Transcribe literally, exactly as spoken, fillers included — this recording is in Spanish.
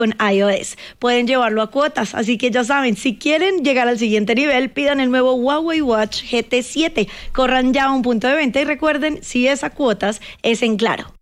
con iOS. Pueden llevarlo a cuotas, así que ya saben, si quieren llegar al siguiente nivel, pidan el nuevo Huawei Watch G T siete. Corran ya a un punto de venta y recuerden, si es a cuotas, es en Claro.